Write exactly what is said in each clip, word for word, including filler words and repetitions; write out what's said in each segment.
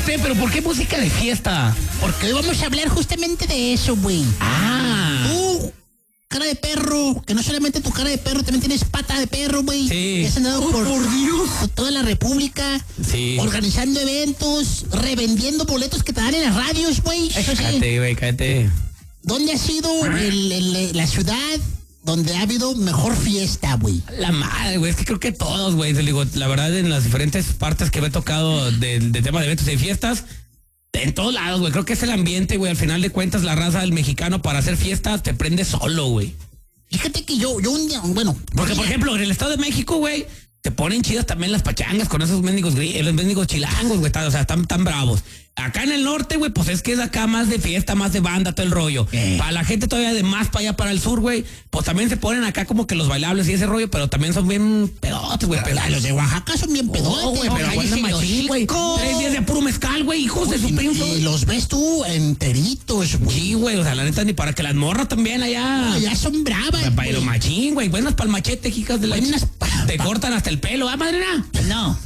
sé, pero ¿por qué música de fiesta? Porque hoy vamos a hablar justamente de eso, güey. Ah. Tú, cara de perro, que no solamente tu cara de perro, también tienes pata de perro, güey. Sí. Que has andado Oh, por, por Dios. por toda la república. Sí. Organizando eventos, revendiendo boletos que te dan en las radios, güey. Eso sí. Cállate, güey, cállate. ¿Dónde ha sido el, el, la ciudad donde ha habido mejor fiesta, güey? La madre, güey, es que creo que todos, güey, te digo, la verdad, en las diferentes partes que me he tocado de, de tema de eventos y fiestas, en todos lados, güey, creo que es el ambiente, güey, al final de cuentas, la raza del mexicano para hacer fiestas te prende solo, güey. Fíjate que yo, yo un día, bueno... Porque, por ejemplo, en el Estado de México, güey, te ponen chidas también las pachangas con esos mendigos gri- los mendigos chilangos, güey, o sea, están tan bravos. Acá en el norte, güey, pues es que es acá más de fiesta, más de banda, todo el rollo. Eh. Para la gente todavía de más para allá, para el sur, güey, pues también se ponen acá como que los bailables y ese rollo, pero también son bien pedotes, güey. Ah, los de Oaxaca son bien pedotes, No, güey, pero cállese aguanta los machín, güey. hocicos. Tres días de puro mezcal, güey, hijos de su Y, pinzo. y los ves tú enteritos, güey. Sí, güey, o sea, la neta, ni para que las morras también allá. Ah, ya son bravas, Para lo güey. machín, güey. Buenas pa'l machete, hijas de la... Buenas pa- Te cortan hasta el pelo, ¿ah, madrina? No.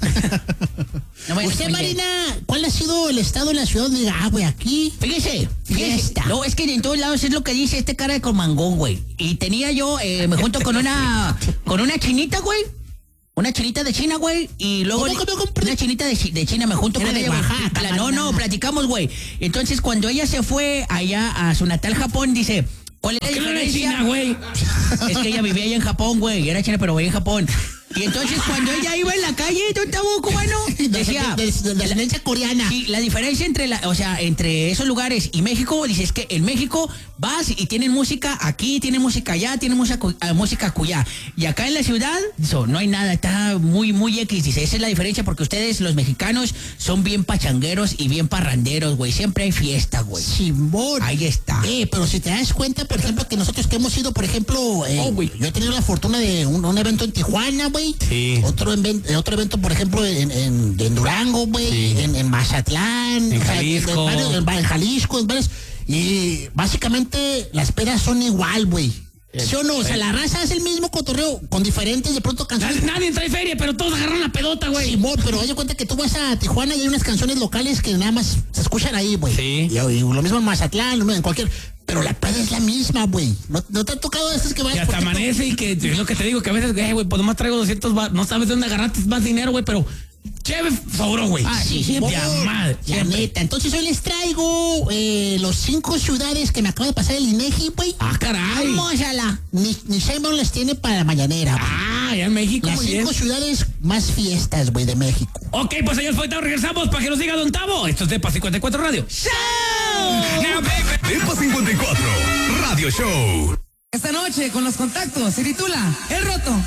No, bueno, Usted, oye. Marina, ¿cuál ha sido el estado de la ciudad donde diga, ah, güey, aquí? Fíjese, fíjese. Fiesta. No, es que en todos lados es lo que dice este cara de comangón, güey. Y tenía yo, eh, me junto con una, con una chinita, güey. Una chinita de China, güey. Y luego ¿Cómo, cómo, cómo? una chinita de, chi- de China me junto Era con de ella. güey. Oaxaca, Pla- no, Marina. no, platicamos, güey. Entonces, cuando ella se fue allá a su natal Japón, dice, ¿cuál es la ¿Qué no eres diferencia? China, güey? Es que ella vivía allá en Japón, güey. Era china, pero vivía en Japón. Y entonces, cuando ella iba en la calle, ¿tú estás cubano? Decía... De, de, de, de ascendencia coreana. Sí, la diferencia entre la, o sea, entre esos lugares y México, dices que en México vas y tienen música aquí, tienen música allá, tienen música, cu- ah, música acullá. Y acá en la ciudad, eso, no hay nada, está muy, muy X. Dice, esa es la diferencia porque ustedes, los mexicanos, son bien pachangueros y bien parranderos, güey. Siempre hay fiesta, güey. Simón. Ahí está. Eh, pero si te das cuenta, por ejemplo, que nosotros que hemos ido, por ejemplo, eh, Oh, güey. yo he tenido la fortuna de un, un evento en Tijuana, güey. Sí. Otro, inven- eh, otro evento, por ejemplo, en, en, en Durango, güey. Sí. En, en Mazatlán. En o sea, Jalisco. En, varios- en, en Jalisco, en varios. Y básicamente las pedas son igual, güey. ¿Sí o no? O sea, la raza es el mismo cotorreo, con diferentes de pronto canciones. Nadie, nadie trae feria, pero todos agarran la pedota, güey. Simón, pero haz de cuenta que tú vas a Tijuana y hay unas canciones locales que nada más se escuchan ahí, güey. Sí. Y, y lo mismo en Mazatlán, lo mismo en cualquier... Pero la peda es la misma, güey. ¿No, no te ha tocado esas que vas... Y hasta por ejemplo, amanece y que es lo que te digo, que a veces, eh, güey, pues nomás traigo doscientos bar, no sabes de dónde agarraste más dinero, güey, pero chévere sobró, güey. Ah, sí, sí, Ya madre. La siempre. neta. Entonces hoy les traigo eh, los cinco ciudades que me acaba de pasar el INEGI, güey. Ah, caray. Vamos a la... Ni, ni Sheinbaum las tiene para la mañanera, güey. Ah, ya en México, Las muy bien. cinco ciudades más fiestas, güey, de México. Ok, pues señores, ahorita regresamos para que nos diga Don Tavo. Esto es Depa cincuenta y cuatro Radio. Depa cincuenta y cuatro Radio Show. Esta noche con los contactos se titula El Roto.